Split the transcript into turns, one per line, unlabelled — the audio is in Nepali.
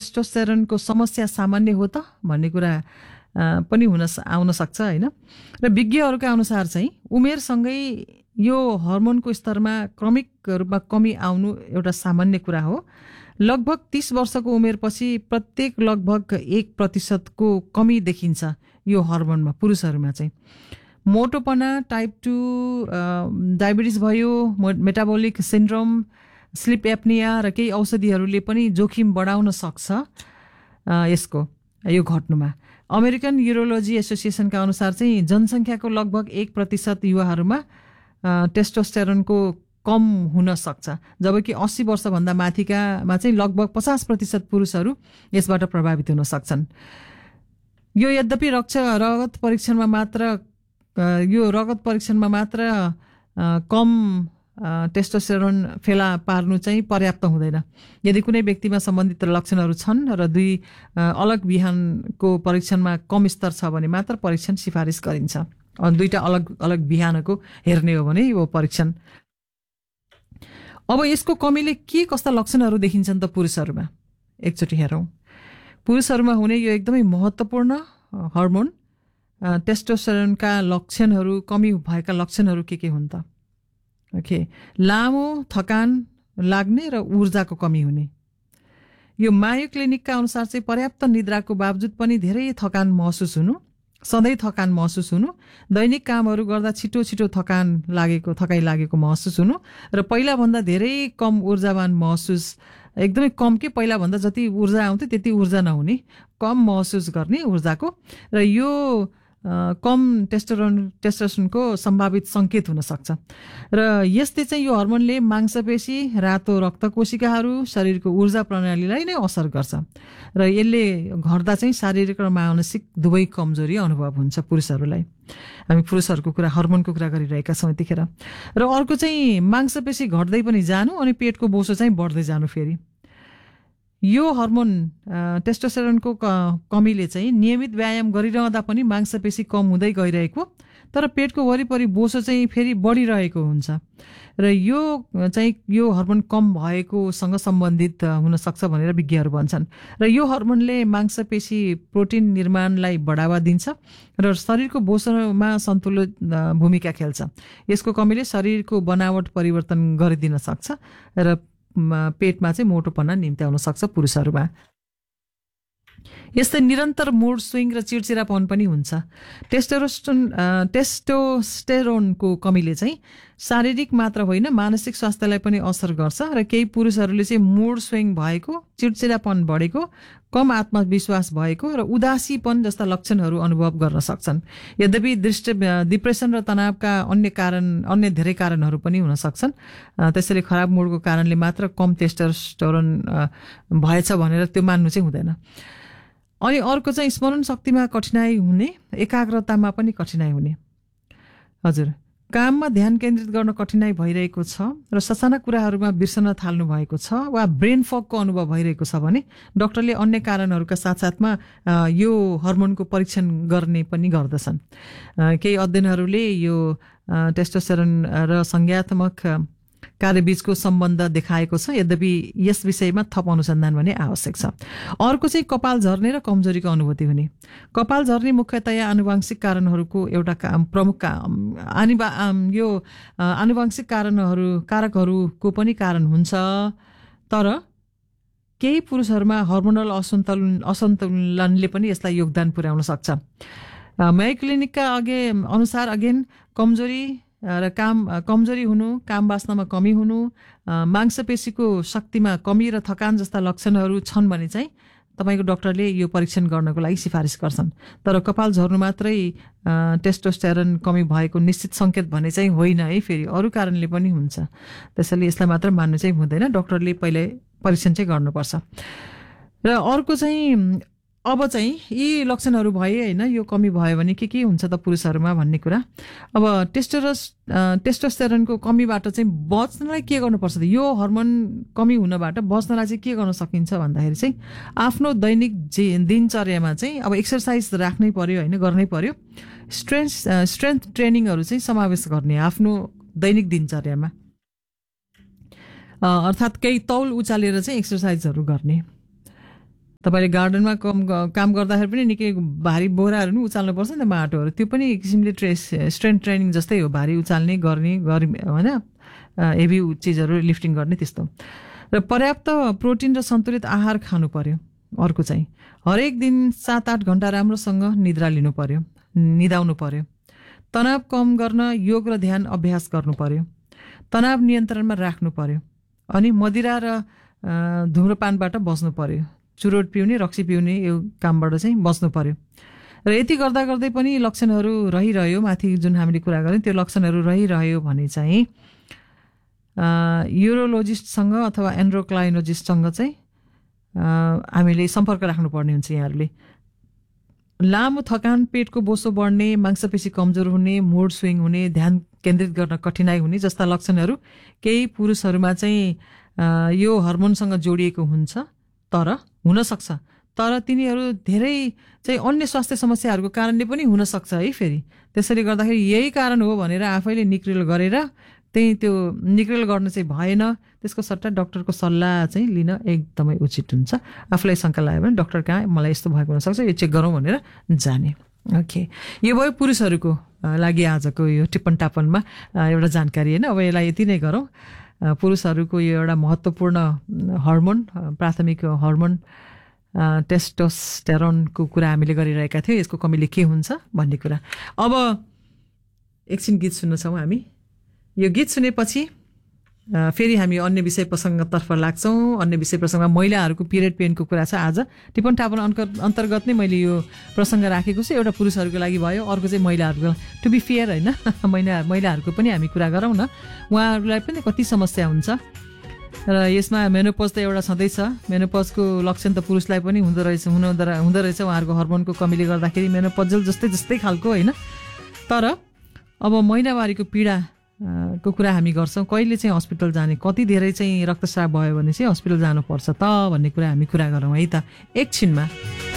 टेस्टोस्टेरोनको समस्या सामान्य हो त भन्ने कुरा पनि आउन सक्छ हैन। र विज्ञहरूका अनुसार चाहिँ उमेरसँगै यो हर्मोनको स्तरमा क्रमिक रूपमा कमी आउनु एउटा सामान्य कुरा हो। लगभग 30 वर्षको उमेरपछि प्रत्येक लगभग 1% को कमी देखिन्छ यो हर्मोनमा पुरुषहरूमा चाहिँ। मोटोपना, टाइप 2 डायबिटिज भयो, मेटाबोलिक सिन्ड्रोम, स्लिप एप्निया र केही औषधिहरूले पनि जोखिम बढाउन सक्छ यसको यो घट्नुमा। अमेरिकन यूरोलोजी एसोसिएसनका अनुसार चाहिँ जनसङ्ख्याको लगभग 1% युवाहरूमा टेस्टोस्टेरोनको कम हुन सक्छ, जबकि 80 वर्षभन्दा माथिकामा चाहिँ लगभग 50% पुरुषहरू यसबाट प्रभावित हुन सक्छन्। यो यद्यपि रगत परीक्षणमा मात्र कम टेस्टोस्टेरोन फेला पार्नु चाहिँ पर्याप्त हुँदैन। यदि कुनै व्यक्तिमा सम्बन्धित लक्षणहरू छन् र 2 अलग बिहानको परीक्षणमा कम स्तर छ भने मात्र परीक्षण सिफारिस गरिन्छ। 2टा अलग अलग बिहानको हेर्ने हो भने यो परीक्षण। अब यसको कमीले के कस्ता लक्षणहरू देखिन्छन् त पुरुषहरूमा, एकचोटि हेरौँ। पुरुषहरूमा हुने यो एकदमै महत्त्वपूर्ण हर्मोन टेस्टोस्टेरोनका लक्षणहरू, कमी भएका लक्षणहरू के हुन् त? ओके, लामो थकान लाग्ने र ऊर्जाको कमी हुने। यो मायो क्लिनिकका अनुसार चाहिँ पर्याप्त निद्राको बावजुद पनि धेरै थकान महसुस हुनु, सधैँ थकान महसुस हुनु, दैनिक कामहरू गर्दा छिटो थकाइ लागेको महसुस हुनु र पहिलाभन्दा धेरै कम ऊर्जावान महसुस, एकदमै कम के पहिलाभन्दा जति ऊर्जा आउँथ्यो त्यति ऊर्जा नहुने, कम महसुस गर्ने ऊर्जाको। र यो कम टेस्टोस्टेरोनको सम्भावित सङ्केत हुन सक्छ। र यसले चाहिँ यो हर्मोनले मांसपेशी, रातो रक्तकोशिकाहरू, शरीरको ऊर्जा प्रणालीलाई नै असर गर्छ र यसले घट्दा चाहिँ शारीरिक र मानसिक दुवै कमजोरी अनुभव हुन्छ पुरुषहरूलाई। हामी पुरुषहरूको कुरा, हर्मोनको कुरा गरिरहेका छौँ यतिखेर। र अर्को चाहिँ मांसपेशी घट्दै पनि जानु अनि पेटको बोसो चाहिँ बढ्दै जानु। फेरि यो हर्मोन टेस्टोस्टेरोनको कमीले चाहिँ नियमित व्यायाम गरिरहँदा पनि मांसपेशी कम हुँदै गइरहेको, तर पेटको वरिपरि बोसो चाहिँ फेरि बढिरहेको हुन्छ। र यो चाहिँ यो हर्मोन कम भएकोसँग सम्बन्धित हुन सक्छ भनेर विज्ञहरू भन्छन्। र यो हर्मोनले मांसपेशी प्रोटिन निर्माणलाई बढावा दिन्छ र शरीरको बोसोमा सन्तुलित भूमिका खेल्छ। यसको कमीले शरीरको बनावट परिवर्तन गरिदिन सक्छ र पेटमा चाहिँ मोटोपना निम्त्याउन सक्छ पुरुषहरूमा। यस्तै निरन्तर मुड स्विङ र चिडचिडापन पनि हुन्छ। टेस्टोस्टेरोनको कमीले चाहिँ शारीरिक मात्र होइन मानसिक स्वास्थ्यलाई पनि असर गर्छ र केही पुरुषहरूले चाहिँ मुड स्विङ भएको, चिडचिडापन बढेको, कम आत्मविश्वास भएको र उदासीपन जस्ता लक्षणहरू अनुभव गर्न सक्छन्। यद्यपि डिप्रेसन र तनावका अन्य धेरै कारणहरू पनि हुन सक्छन्। त्यसैले खराब मुडको कारणले मात्र कम टेस्टोस्टेरोन भएछ भनेर त्यो मान्नु चाहिँ हुँदैन। अनि अर्को चाहिँ स्मरण शक्तिमा कठिनाइ हुने, एकाग्रतामा पनि कठिनाइ हुने। हजुर, काममा ध्यान केन्द्रित गर्न कठिनाइ भइरहेको छ र ससाना कुराहरूमा बिर्सन थाल्नु भएको छ वा ब्रेन फगको अनुभव भइरहेको छ भने डाक्टरले अन्य कारणहरूका साथसाथमा यो हर्मोनको परीक्षण गर्ने पनि गर्दछन्। केही अध्ययनहरूले यो टेस्टोस्टेरोन र संज्ञात्मक कार्यबीचको सम्बन्ध देखाएको छ, यद्यपि यस विषयमा थप अनुसन्धान भने आवश्यक छ। अर्को चाहिँ कपाल झर्ने र कमजोरीको अनुभूति हुने। कपाल झर्ने मुख्यतया आनुवंशिक कारणहरूको एउटा प्रमुख यो आनुवंशिक कारकहरूको पनि कारण हुन्छ, तर केही पुरुषहरूमा हर्मोनल असन्तुलनले पनि यसलाई योगदान पुर्याउन सक्छ। मायो क्लिनिकका अनुसार कमजोरी हुनु, काम वास्तामा कमी हुनु, मांसपेशीको शक्तिमा कमी र थकान जस्ता लक्षणहरू छन् भने चाहिँ तपाईँको डाक्टरले यो परीक्षण गर्नको लागि सिफारिस गर्छन्। तर कपाल झर्नु मात्रै टेस्टोस्टेरोन कमी भएको निश्चित सङ्केत भने चाहिँ होइन है, फेरि अरू कारणले पनि हुन्छ। त्यसैले यसलाई मात्र मान्नु चाहिँ हुँदैन, डाक्टरले पहिले परीक्षण चाहिँ गर्नुपर्छ। र अर्को चाहिँ अब चाहिँ यी लक्षणहरू भए होइन, यो कमी भयो भने के हुन्छ त पुरुषहरूमा भन्ने कुरा। अब टेस्टोस्टेरोनको कमीबाट चाहिँ बच्नलाई के गर्नुपर्छ त? यो हर्मोन कमी हुनबाट बच्नलाई चाहिँ के गर्न सकिन्छ भन्दाखेरि चाहिँ आफ्नो दैनिक दिनचर्यामा चाहिँ अब एक्सर्साइज राख्नै पर्यो होइन, गर्नै पर्यो। स्ट्रेन्थ ट्रेनिङहरू चाहिँ समावेश गर्ने आफ्नो दैनिक दिनचर्यामा, अर्थात् केही तौल उचालेर चाहिँ एक्सर्साइजहरू गर्ने। तपाईँले गार्डनमा काम गर्दाखेरि पनि निकै भारी बोराहरू नि उचाल्नुपर्छ नि त, माटोहरू। त्यो पनि एक किसिमले स्ट्रेन्थ ट्रेनिङ जस्तै हो, भारी उचाल्ने गर्ने होइन, हेभी चिजहरू लिफ्टिङ गर्ने त्यस्तो। र पर्याप्त प्रोटिन र सन्तुलित आहार खानु पर्यो। अर्को चाहिँ हरेक दिन 7-8 घन्टा राम्रोसँग निद्रा लिनु पर्यो, निदाउनु पर्यो। तनाव कम गर्न योग र ध्यान अभ्यास गर्नु पर्यो। तनाव नियन्त्रणमा राख्नु पर्यो। अनि मदिरा र धुम्रपानबाट बस्नु पर्यो। चुरोट पिउने, रक्सी पिउने यो कामबाट चाहिँ बस्नु पर्यो। र यति गर्दा गर्दै पनि लक्षणहरू रहिरह्यो, माथि जुन हामीले कुरा गऱ्यौँ त्यो लक्षणहरू रहिरह्यो भने चाहिँ युरोलोजिस्टसँग अथवा एन्ड्रोक्राइनोलोजिस्टसँग चाहिँ हामीले सम्पर्क राख्नुपर्ने हुन्छ। यहाँहरूले लामो थकान, पेटको बोसो बढ्ने, मांसपेशी कमजोर हुने, मुड स्विङ हुने, ध्यान केन्द्रित गर्न कठिनाइ हुने जस्ता लक्षणहरू केही पुरुषहरूमा चाहिँ यो हर्मोनसँग जोडिएको हुन्छ, तर हुनसक्छ। तर तिनीहरू धेरै चाहिँ अन्य स्वास्थ्य समस्याहरूको कारणले पनि हुनसक्छ है। फेरि त्यसरी गर्दाखेरि यही कारण हो भनेर आफैले निक्रिल गरेर त्यही त्यो निक्रिल गर्न चाहिँ भएन। त्यसको सट्टा डक्टरको सल्लाह चाहिँ लिन एकदमै उचित हुन्छ। आफूलाई शङ्का लाग्यो भने डक्टर कहाँ मलाई यस्तो भएको हुनसक्छ, यो चेक गरौँ भनेर जाने। ओके, यो भयो पुरुषहरूको लागि आजको यो टिप्पण टापनमा एउटा जानकारी होइन। अब यसलाई यति नै गरौँ। पुरुषहरूको यो एउटा महत्त्वपूर्ण हर्मोन, प्राथमिक हर्मोन टेस्टोस्टेरोनको कुरा हामीले गरिरहेका थियौँ। यसको कमीले के हुन्छ भन्ने कुरा। अब एकछिन गीत सुन्नेछौँ हामी। यो गीत सुनेपछि फेरि हामी अन्य विषय प्रसङ्गतर्फ लाग्छौँ। अन्य विषय प्रसङ्गमा महिलाहरूको पिरियड पेनको कुरा छ। आज टिप्पण टापन अन्तर्गत नै मैले यो प्रसङ्ग राखेको छु। एउटा पुरुषहरूको लागि भयो, अर्को चाहिँ महिलाहरूको। टु बी फेयर होइन, महिलाहरूको पनि हामी कुरा गरौँ न। उहाँहरूलाई पनि कति समस्या हुन्छ र यसमा मेनोपज त एउटा छँदैछ। मेनोपजको लक्षण त पुरुषलाई पनि हुँदो रहेछ उहाँहरूको हर्मोनको कमीले गर्दाखेरि मेनोपजल जस्तै खालको होइन। तर अब महिनावारीको पीडा को कुरा हामी गर्छौँ। कहिले चाहिँ हस्पिटल जाने, कति धेरै चाहिँ रक्तस्राव भयो भने चाहिँ हस्पिटल जानुपर्छ त भन्ने कुरा हामी कुरा गरौँ है त एकछिनमा।